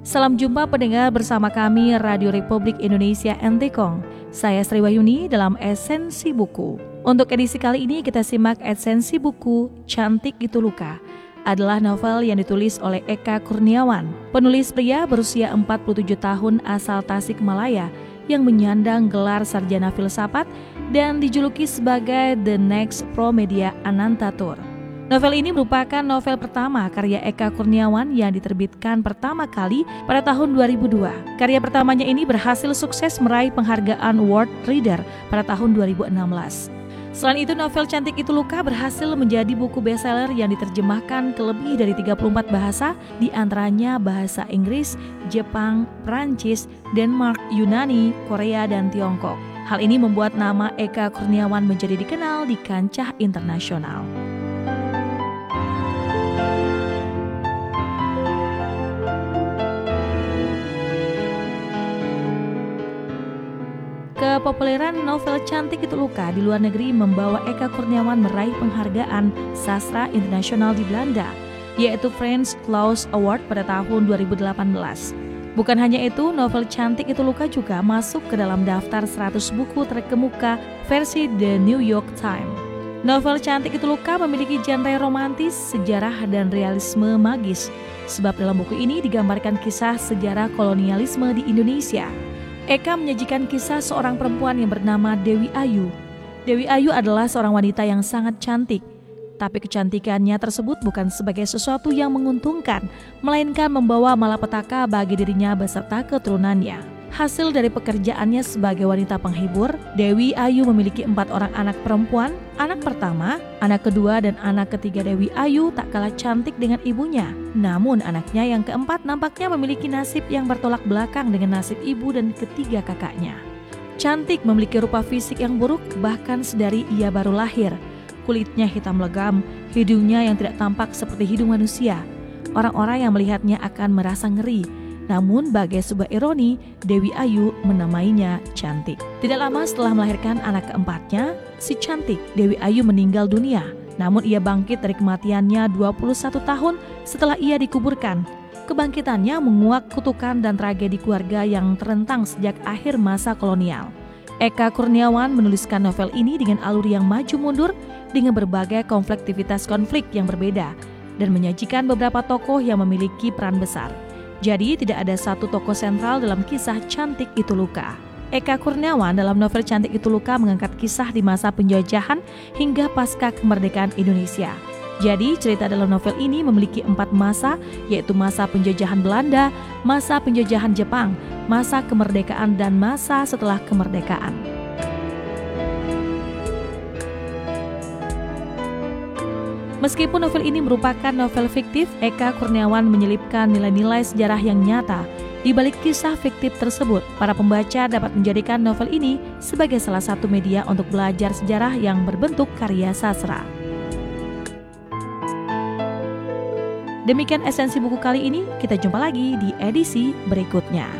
Salam jumpa pendengar bersama kami Radio Republik Indonesia NTKONG. Saya Sri Wahyuni dalam Esensi Buku. Untuk edisi kali ini kita simak esensi buku Cantik Itu Luka. Adalah novel yang ditulis oleh Eka Kurniawan. Penulis pria berusia 47 tahun asal Tasikmalaya yang menyandang gelar sarjana filsafat dan dijuluki sebagai The Next Promedia Anantatur. Novel ini merupakan novel pertama karya Eka Kurniawan yang diterbitkan pertama kali pada tahun 2002. Karya pertamanya ini berhasil sukses meraih penghargaan World Reader pada tahun 2016. Selain itu, novel Cantik Itu Luka berhasil menjadi buku bestseller yang diterjemahkan ke lebih dari 34 bahasa, di antaranya bahasa Inggris, Jepang, Prancis, Denmark, Yunani, Korea, dan Tiongkok. Hal ini membuat nama Eka Kurniawan menjadi dikenal di kancah internasional. Kepopuleran novel Cantik Itu Luka di luar negeri membawa Eka Kurniawan meraih penghargaan sastra internasional di Belanda, yaitu Frans Claus Award pada tahun 2018. Bukan hanya itu, novel Cantik Itu Luka juga masuk ke dalam daftar 100 buku terkemuka versi The New York Times. Novel Cantik Itu Luka memiliki genre romantis, sejarah, dan realisme magis, sebab dalam buku ini digambarkan kisah sejarah kolonialisme di Indonesia. Eka menyajikan kisah seorang perempuan yang bernama Dewi Ayu. Dewi Ayu adalah seorang wanita yang sangat cantik, tapi kecantikannya tersebut bukan sebagai sesuatu yang menguntungkan, melainkan membawa malapetaka bagi dirinya beserta keturunannya. Hasil dari pekerjaannya sebagai wanita penghibur, Dewi Ayu memiliki 4 orang anak perempuan. Anak pertama, anak kedua, dan anak ketiga Dewi Ayu tak kalah cantik dengan ibunya. Namun anaknya yang keempat nampaknya memiliki nasib yang bertolak belakang dengan nasib ibu dan ketiga kakaknya. Cantik memiliki rupa fisik yang buruk bahkan sedari ia baru lahir. Kulitnya hitam legam, hidungnya yang tidak tampak seperti hidung manusia. Orang-orang yang melihatnya akan merasa ngeri. Namun bagai sebuah ironi, Dewi Ayu menamainya Cantik. Tidak lama setelah melahirkan anak keempatnya, si Cantik, Dewi Ayu meninggal dunia. Namun ia bangkit dari kematiannya 21 tahun setelah ia dikuburkan. Kebangkitannya menguak kutukan dan tragedi keluarga yang terentang sejak akhir masa kolonial. Eka Kurniawan menuliskan novel ini dengan alur yang maju mundur dengan berbagai konflik yang berbeda dan menyajikan beberapa tokoh yang memiliki peran besar. Jadi tidak ada satu tokoh sentral dalam kisah Cantik Itu Luka. Eka Kurniawan dalam novel Cantik Itu Luka mengangkat kisah di masa penjajahan hingga pasca kemerdekaan Indonesia. Jadi cerita dalam novel ini memiliki 4 masa, yaitu masa penjajahan Belanda, masa penjajahan Jepang, masa kemerdekaan, dan masa setelah kemerdekaan. Meskipun novel ini merupakan novel fiktif, Eka Kurniawan menyelipkan nilai-nilai sejarah yang nyata. Di balik kisah fiktif tersebut, para pembaca dapat menjadikan novel ini sebagai salah satu media untuk belajar sejarah yang berbentuk karya sastra. Demikian esensi buku kali ini, kita jumpa lagi di edisi berikutnya.